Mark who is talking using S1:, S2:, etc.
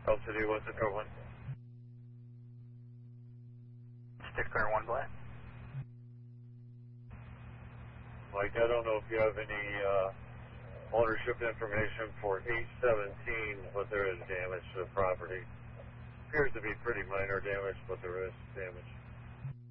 S1: City, what's the code one?
S2: Stick clear 1 black.
S1: Mike, I don't know if you have any ownership information for 817, but there is damage to the property. Appears to be pretty minor damage, but there is damage.